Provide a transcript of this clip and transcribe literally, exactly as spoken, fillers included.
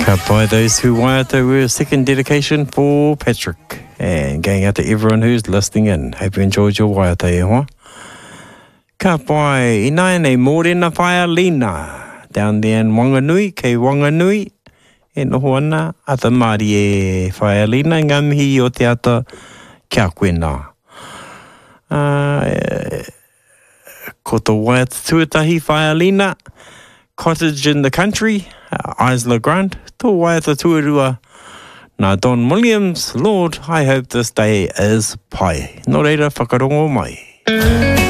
Cut by those who waiata with a second dedication for Patrick. And going out to everyone who's listening in. Hope you enjoyed your waiata e hoa. Cut by ina nei Morena Whaialina. Down there in Wanganui, kei Wanganui. E noho ana, ata Māori e Whaialina, ngā mihi o te ata kia koe nā. Uh, ko tō waiata tuatahi Whaialina. Cottage in the country, uh, Isla Grande, tō waiata tuarua. Nā Don Williams, Lord, I hope this day is pai. Nō reira, whakarongo mai.